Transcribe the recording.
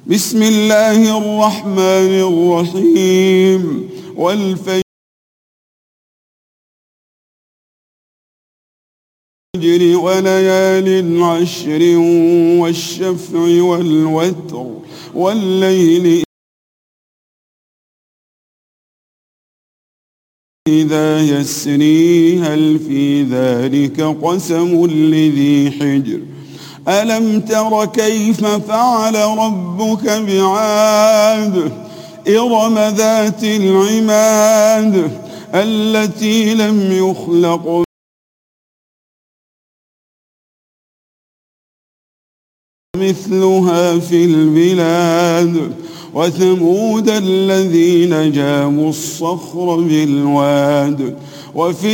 بسم الله الرحمن الرحيم والفجر وليال عشر والشفع والوتر والليل إذا يسري هل في ذلك قسم لذي حجر ألم تر كيف فعل ربك بعاد إرم ذات العماد التي لم يخلق مثلها في البلاد وثمود الذين جابوا الصخر بالواد